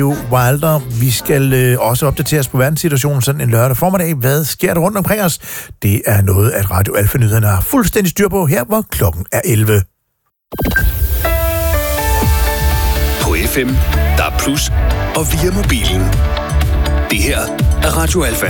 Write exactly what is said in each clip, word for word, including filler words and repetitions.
Wilder. Vi skal øh, også opdateres på verdenssituationen sådan en lørdag formiddag. Hvad sker der rundt omkring os? Det er noget, at Radio Alfa-nyhederne har fuldstændig styr på her, hvor klokken er elleve. På F M, der er plus, og via mobilen. Det her er Radio Alfa.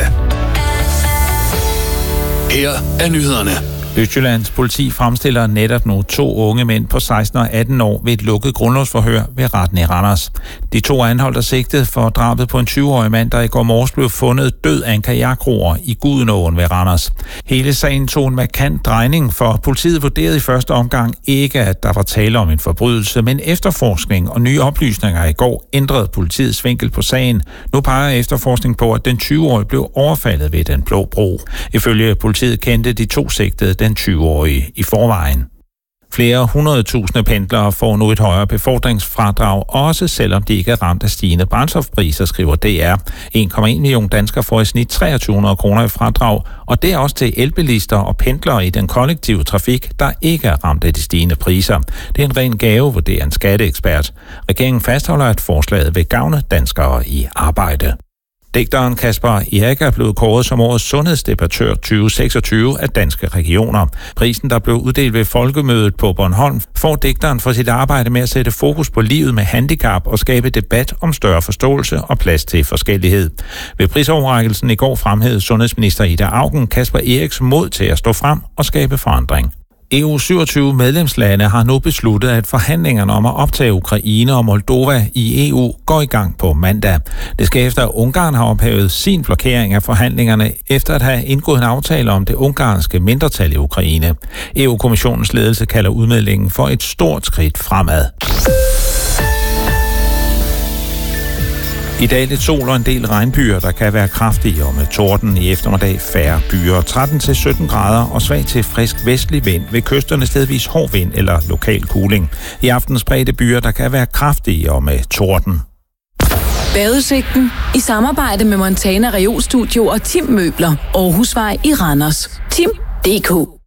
Her er nyhederne. Østjyllands politi fremstiller netop nu to unge mænd på seksten og atten år ved et lukket grundlovsforhør ved retten i Randers. De to er anholdt og sigtet for drabet på en tyve-årig mand, der i går morges blev fundet død af en kajakroer i Gudenåen ved Randers. Hele sagen tog en markant drejning, for politiet vurderede i første omgang ikke, at der var tale om en forbrydelse, men efterforskning og nye oplysninger i går ændrede politiets vinkel på sagen. Nu peger efterforskning på, at den tyve-årige blev overfaldet ved den blå bro. Ifølge politiet kendte de to sigtede den tyve-årige i forvejen. Flere hundredtusinde pendlere får nu et højere befordringsfradrag, også selvom de ikke er ramt af stigende brændstofpriser, skriver D R. en komma en million danskere får i snit treogtyve hundrede kroner i fradrag, og det er også til elbilister og pendlere i den kollektive trafik, der ikke er ramt af de stigende priser. Det er en ren gave, vurderer en skatteekspert. Regeringen fastholder, at forslaget vil gavne danskere i arbejde. Digteren Kasper Erik er blevet kåret som årets sundhedsdebattør tyve seksogtyve af Danske Regioner. Prisen, der blev uddelt ved folkemødet på Bornholm, får digteren for sit arbejde med at sætte fokus på livet med handicap og skabe debat om større forståelse og plads til forskellighed. Ved prisoverrækkelsen i går fremhævede sundhedsminister Ida Auken Kasper Eriks mod til at stå frem og skabe forandring. E U syvogtyve medlemslande har nu besluttet, at forhandlingerne om at optage Ukraine og Moldova i E U går i gang på mandag. Det skal efter, at Ungarn har ophævet sin blokering af forhandlingerne, efter at have indgået en aftale om det ungarske mindretal i Ukraine. E U-kommissionens ledelse kalder udmeldingen for et stort skridt fremad. I dag lidt sol og en del regnbyer, der kan være kraftige, og med torden i eftermiddag færre byer. tretten til sytten grader og svag til frisk vestlig vind. Ved kysterne stedvis hård vind eller lokal kuling. I aften spredte byer, der kan være kraftige og med torden. Badeudsigten i samarbejde med Montana Reol Studio og Tim Møbler. Aarhusvej i Randers. Tim punktum d k